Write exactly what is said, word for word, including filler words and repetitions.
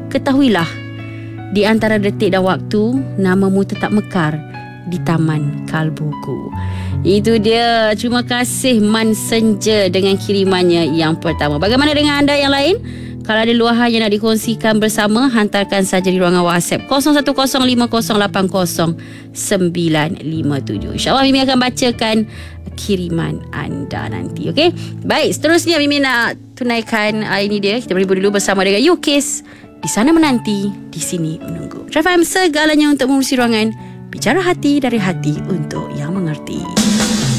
ketahuilah, di antara detik dan waktu, namamu tetap mekar di Taman Kalbuku. Itu dia. Terima kasih Man Senja dengan kirimannya yang pertama. Bagaimana dengan anda yang lain? Kalau ada luahan yang nak dikongsikan bersama, hantarkan saja di ruangan WhatsApp kosong satu kosong lima kosong lapan kosong sembilan lima tujuh. InsyaAllah Mimi akan bacakan kiriman anda nanti. Okey? Baik, seterusnya Mimi nak tunaikan uh, ini dia. Kita berhibur dulu bersama dengan U-Kiss. Di sana menanti, di sini menunggu. Traffic segalanya untuk mengurusi ruangan. Bicara hati dari hati untuk yang mengerti.